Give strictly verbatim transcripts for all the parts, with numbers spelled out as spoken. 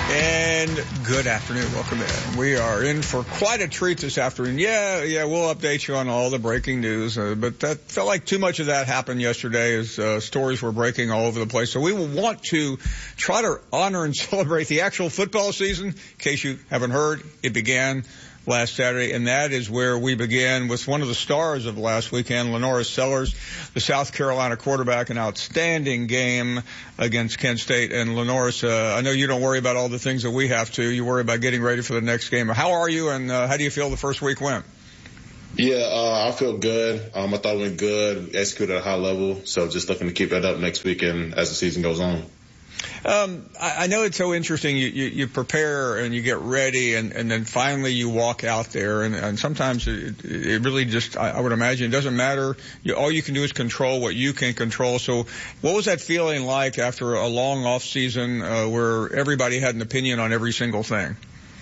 And good afternoon. Welcome in. We are in for quite a treat this afternoon. Yeah, yeah, we'll update you on all the breaking news, uh, but that felt like too much of that happened yesterday as uh, stories were breaking all over the place. So we will want to try to honor and celebrate the actual football season. In case you haven't heard, it began last Saturday, and that is where we began with one of the stars of last weekend, LaNorris Sellers, the South Carolina quarterback, an outstanding game against Kent State. And LaNorris, uh, I know you don't worry about all the things that we have to. You worry about getting ready for the next game. How are you, and uh, how do you feel the first week went? Yeah, uh, I feel good. Um, I thought it went good, executed at a high level, so just looking to keep that up next weekend as the season goes on. Um, I, I know it's so interesting. You, you, you prepare and you get ready, and, and then finally you walk out there. And, and sometimes it, it really just, I, I would imagine, it doesn't matter. You, all you can do is control what you can control. So what was that feeling like after a long off season uh, where everybody had an opinion on every single thing?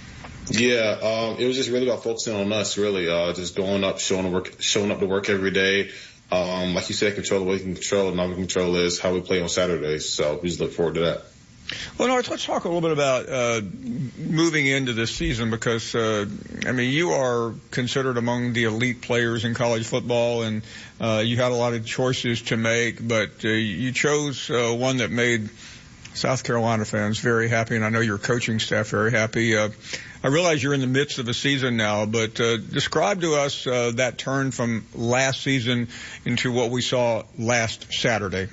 Yeah, um, it was just really about focusing on us, really, uh, just going up, showing up, work, showing up to work every day. Um, like you said, control what we can control, and all we can control is how we play on Saturdays. So we just look forward to that. Well, Norris, let's talk a little bit about uh, moving into this season because, uh, I mean, you are considered among the elite players in college football, and uh, you had a lot of choices to make, but uh, you chose uh, one that made South Carolina fans very happy, and I know your coaching staff very happy. Uh, I realize you're in the midst of a season now, but uh, describe to us uh, that turn from last season into what we saw last Saturday.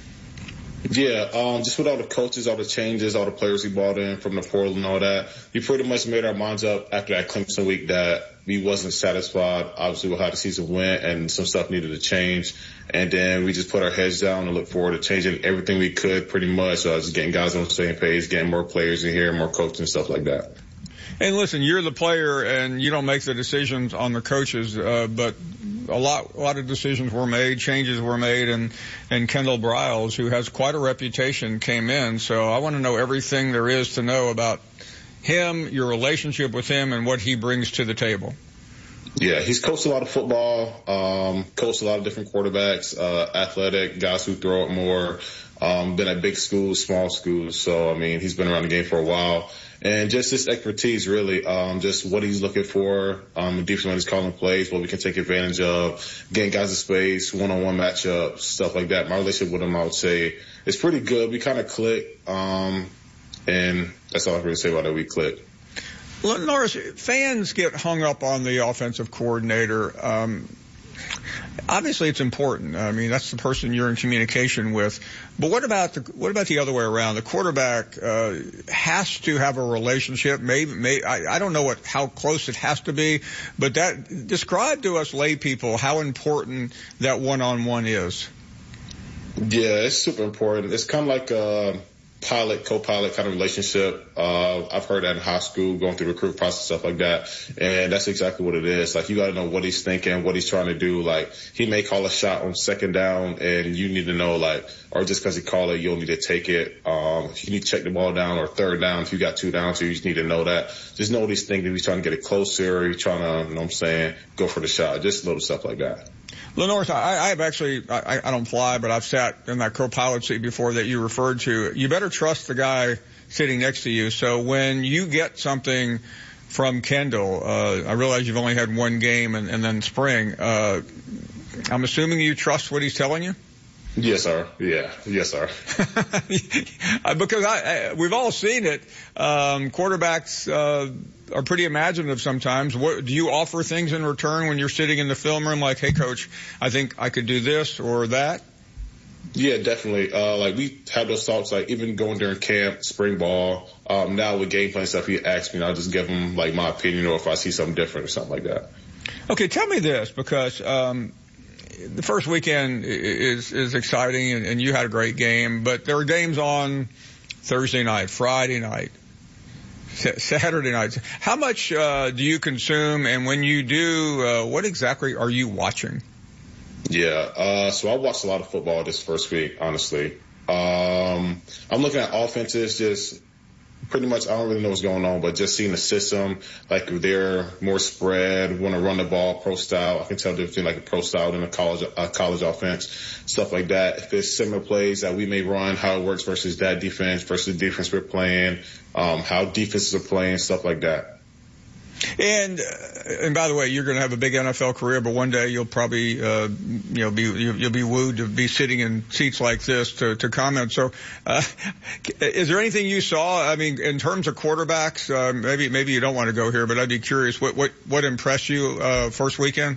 Yeah, um, just with all the coaches, all the changes, all the players we brought in from the portal and all that, we pretty much made our minds up after that Clemson week that we wasn't satisfied, obviously, with how the season went, and some stuff needed to change. And then we just put our heads down and look forward to changing everything we could pretty much. So just getting guys on the same page, getting more players in here, more coaches and stuff like that. And listen, you're the player, and you don't make the decisions on the coaches, uh, but a lot, a lot of decisions were made, changes were made, and, and Kendall Briles, who has quite a reputation, came in. So I want to know everything there is to know about him, your relationship with him, and what he brings to the table. Yeah, he's coached a lot of football, um, coached a lot of different quarterbacks, uh, athletic, guys who throw it more, um, been at big schools, small schools. So, I mean, he's been around the game for a while. And just his expertise, really, um, just what he's looking for, um, defense when he's calling plays, what we can take advantage of, getting guys in space, one-on-one matchups, stuff like that. My relationship with him, I would say, is pretty good. We kind of click, um, and that's all I can really say about it. We click. Well, Norris, fans get hung up on the offensive coordinator. Um, obviously, it's important. I mean, that's the person you're in communication with. But what about the what about the other way around? The quarterback uh, has to have a relationship. Maybe, maybe I, I don't know what how close it has to be, but that describe to us lay people how important that one-on-one is. Yeah, it's super important. It's kind of like a pilot, co-pilot kind of relationship. Uh, I've heard that in high school, going through the recruit process, stuff like that. And that's exactly what it is. Like, you got to know what he's thinking, what he's trying to do. Like, he may call a shot on second down, and you need to know, like, or just because he called it, you'll need to take it. Um, you need to check the ball down, or third down. If you got two down, so you just need to know that. Just know what he's thinking. He's trying to get it closer, or he's trying to, you know what I'm saying, go for the shot. Just little stuff like that. LaNorris, I, I've actually, I, I don't fly, but I've sat in that co-pilot seat before that you referred to. You better trust the guy sitting next to you. So when you get something from Kendall, uh, I realize you've only had one game and, and then spring, uh, I'm assuming you trust what he's telling you? Yes, sir. Yeah. Yes, sir. Because I, I, we've all seen it. Um, quarterbacks, uh, are pretty imaginative sometimes. What, do you offer things in return when you're sitting in the film room like, hey, coach, I think I could do this or that? Yeah, definitely. Uh, like, we have those talks, like, even going during camp, spring ball. Um, now with game plan stuff, he asks me, and I'll just give him, like, my opinion, or if I see something different or something like that. Okay, tell me this, because um, the first weekend is is exciting, and, and you had a great game, but there are games on Thursday night, Friday night, Saturday nights. How much uh, do you consume, and when you do, uh, what exactly are you watching? Yeah, uh, so I watched a lot of football this first week, honestly. Um, I'm looking at offenses, just pretty much, I don't really know what's going on, but just seeing the system, like they're more spread, want to run the ball pro style. I can tell the difference between like a pro style and a college, a college offense, stuff like that. If there's similar plays that we may run, how it works versus that defense versus the defense we're playing, um, how defenses are playing, stuff like that. And uh, and by the way, you're going to have a big N F L career, but one day you'll probably uh, you know be you'll, you'll be wooed to be sitting in seats like this to to comment. So, uh, is there anything you saw? I mean, in terms of quarterbacks, uh, maybe maybe you don't want to go here, but I'd be curious. What what what impressed you uh, first weekend?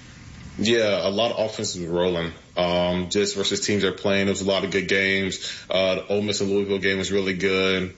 Yeah, a lot of offenses were rolling. Um, just versus teams they're playing, there was a lot of good games. Uh, the Ole Miss and Louisville game was really good.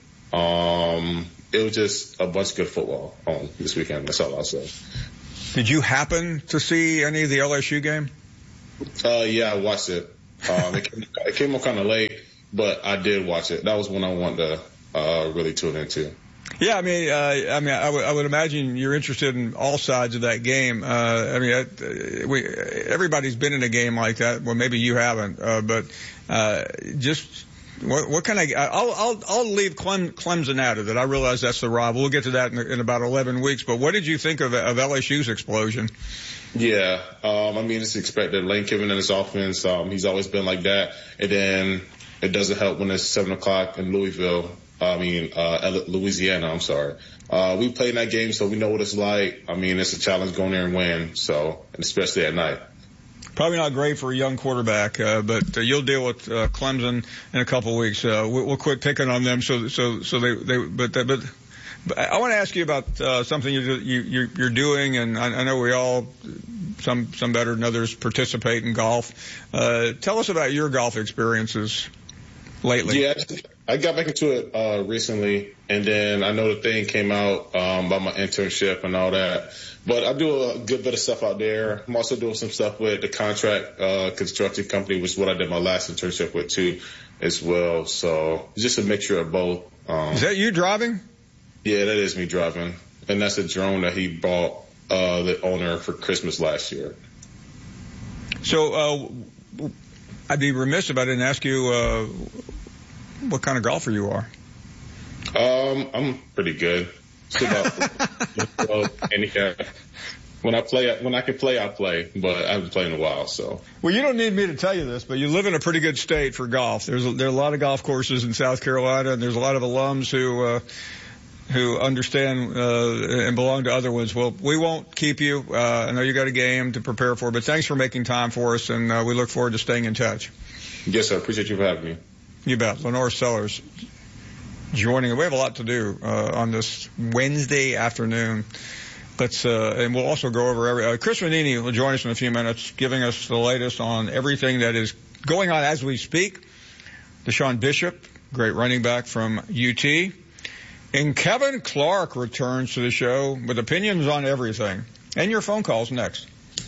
Um, It was just a bunch of good football on this weekend. That's all I'll say. Did you happen to see any of the L S U game? Uh, yeah, I watched it. Um, it, came, it came on kind of late, but I did watch it. That was one I wanted to uh, really tune into. Yeah, I mean, uh, I mean, I, w- I would imagine you're interested in all sides of that game. Uh, I mean, uh, we, everybody's been in a game like that. Well, maybe you haven't, uh, but uh, just. What, what kind of? I'll I'll I'll leave Clem, Clemson out of it. I realize that's the rival. We'll get to that in, in about eleven weeks. But what did you think of, of L S U's explosion? Yeah, um, I mean it's expected. Lane Kiffin and his offense, um, he's always been like that. And then it doesn't help when it's seven o'clock in Louisville. I mean uh, Louisiana. I'm sorry. Uh, we played in that game, so we know what it's like. I mean it's a challenge going there and win. So and especially at night. Probably not great for a young quarterback, uh, but uh, you'll deal with uh, Clemson in a couple of weeks. Uh, we'll, we'll quit picking on them. So, so, so they, they, but, but, but I want to ask you about uh, something you, you, you're, you're doing, and I, I know we all, some, some better than others, participate in golf. Uh, tell us about your golf experiences lately. Yeah, I got back into it uh, recently, and then I know the thing came out um, about my internship and all that. But I do a good bit of stuff out there. I'm also doing some stuff with the contract uh, construction company, which is what I did my last internship with too, as well. So it's just a mixture of both. Um, is that you driving? Yeah, that is me driving, and that's a drone that he bought uh, the owner for Christmas last year. So uh, I'd be remiss if I didn't ask you uh, what kind of golfer you are. Um, I'm pretty good. Handicap. When I play, when I can play, I play, but I haven't played in a while, so. Well, you don't need me to tell you this, but you live in a pretty good state for golf. There's a, there are a lot of golf courses in South Carolina, and there's a lot of alums who, uh, who understand, uh, and belong to other ones. Well, we won't keep you. Uh, I know you got a game to prepare for, but thanks for making time for us, and, uh, we look forward to staying in touch. Yes, sir. Appreciate you for having me. You bet. Lenore Sellers joining. We have a lot to do uh, on this Wednesday afternoon. Let's uh, and we'll also go over every. Uh, Chris Vannini will join us in a few minutes, giving us the latest on everything that is going on as we speak. Deshaun Bishop, great running back from U T, and Kevin Clark returns to the show with opinions on everything. And your phone calls next.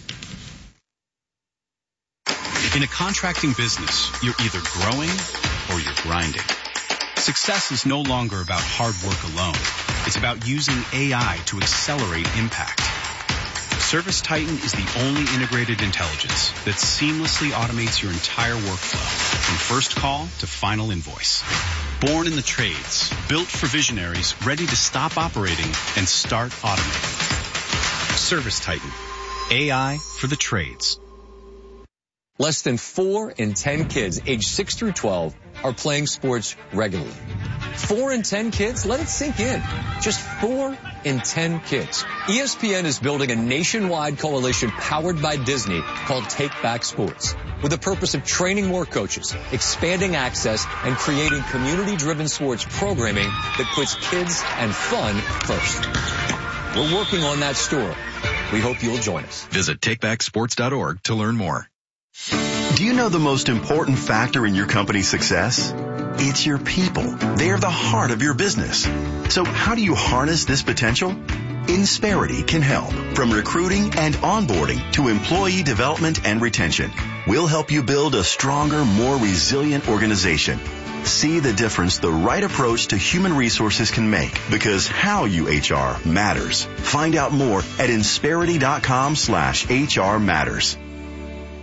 In a contracting business, you're either growing or you're grinding. Success is no longer about hard work alone. It's about using A I to accelerate impact. ServiceTitan is the only integrated intelligence that seamlessly automates your entire workflow, from first call to final invoice. Born in the trades, built for visionaries ready to stop operating and start automating. ServiceTitan, A I for the trades. Less than four in ten kids aged six through twelve are playing sports regularly. Four in ten kids? Let it sink in. Just four in ten kids. E S P N is building a nationwide coalition powered by Disney called Take Back Sports, with the purpose of training more coaches, expanding access, and creating community-driven sports programming that puts kids and fun first. We're working on that story. We hope you'll join us. Visit take back sports dot org to learn more. Do you know the most important factor in your company's success? It's your people. They are the heart of your business. So how do you harness this potential? Insperity can help. From recruiting and onboarding to employee development and retention, we'll help you build a stronger, more resilient organization. See the difference the right approach to human resources can make, because how you H R matters. Find out more at insperity dot com slash H R matters.